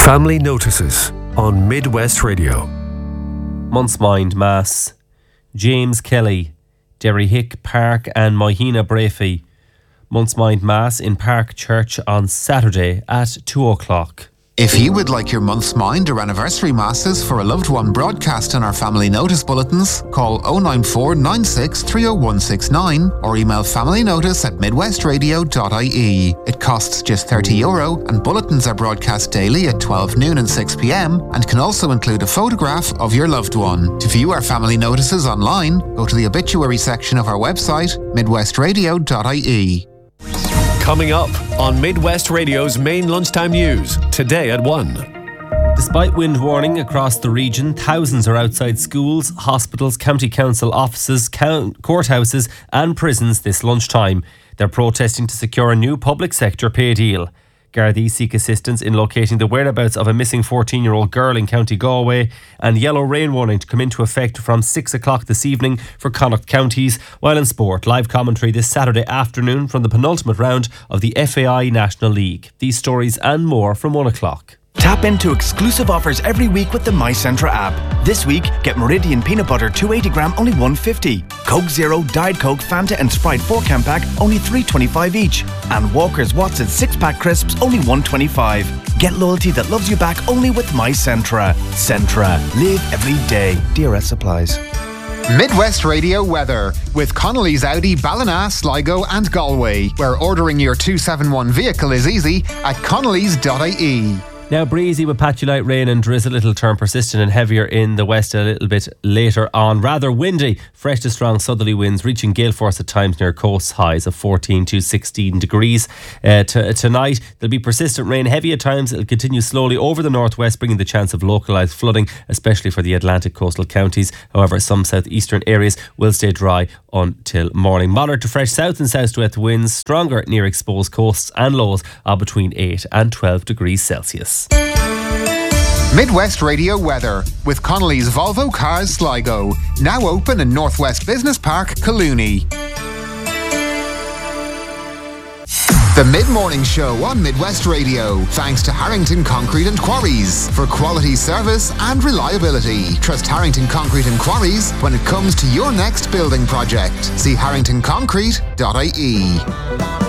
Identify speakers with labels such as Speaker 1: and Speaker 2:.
Speaker 1: Family Notices on Midwest Radio.
Speaker 2: Monthsmind Mass, James Kelly, Derryhick Park and Moyhina Brafey. Monthsmind Mass in Park Church on Saturday at 2 o'clock.
Speaker 3: If you would like your month's mind or anniversary masses for a loved one broadcast in our family notice bulletins, call 094 96 30169 or email familynotice@midwestradio.ie. It costs just €30 and bulletins are broadcast daily at 12 noon and 6 p.m. and can also include a photograph of your loved one. To view our family notices online, go to the obituary section of our website, midwestradio.ie.
Speaker 1: Coming up on Midwest Radio's main lunchtime news, today at 1.
Speaker 2: Despite wind warning across the region, thousands are outside schools, hospitals, county council offices, courthouses and prisons this lunchtime. They're protesting to secure a new public sector pay deal. Gardaí seek assistance in locating the whereabouts of a missing 14-year-old girl in County Galway, and yellow rain warning to come into effect from 6 o'clock this evening for Connacht counties. While in sport, live commentary this Saturday afternoon from the penultimate round of the FAI National League. These stories and more from 1 o'clock.
Speaker 4: Tap into exclusive offers every week with the MyCentra app. This week, get Meridian Peanut Butter 280 gram, only $1.50. Coke Zero, Diet Coke, Fanta and Sprite 4-can pack, only $3.25 each. And Walker's Watson 6-pack crisps, only $1.25. Get loyalty that loves you back only with MyCentra. Centra. Live every day. DRS supplies.
Speaker 3: Midwest Radio weather with Connolly's Audi, Ballina, Sligo and Galway, where ordering your 271 vehicle is easy at connolly's.ie.
Speaker 2: Now breezy with patchy light rain and drizzle. It'll turn persistent and heavier in the west a little bit later on. Rather windy, fresh to strong southerly winds reaching gale force at times near coast, highs of 14 to 16 degrees. Tonight there'll be persistent rain, heavy at times. It'll continue slowly over the northwest, bringing the chance of localised flooding, especially for the Atlantic coastal counties. However, some southeastern areas will stay dry until morning. Moderate to fresh south and southwest winds, stronger near exposed coasts, and lows are between 8 and 12 degrees Celsius.
Speaker 3: Midwest Radio weather with Connolly's Volvo Cars Sligo, now open in Northwest Business Park, Collooney. The Mid-Morning Show on Midwest Radio, thanks to Harrington Concrete and Quarries. For quality service and reliability, trust Harrington Concrete and Quarries when it comes to your next building project. See harringtonconcrete.ie.